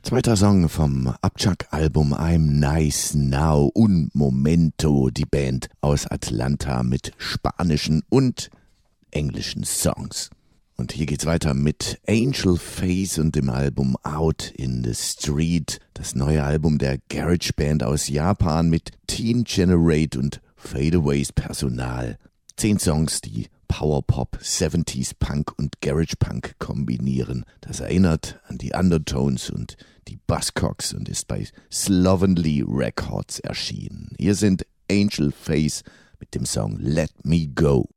Zweiter Song vom Abchuck-Album I'm Nice Now, Un Momento, die Band aus Atlanta mit spanischen und englischen Songs. Und hier geht's weiter mit Angel Face und dem Album Out in the Street, das neue Album der Garage Band aus Japan mit Teen Generate und Fadeaways Personal. 10 Songs, die Powerpop, 70s Punk und Garage Punk kombinieren. Das erinnert an die Undertones und die Buzzcocks und ist bei Slovenly Records erschienen. Hier sind Angel Face mit dem Song Let Me Go.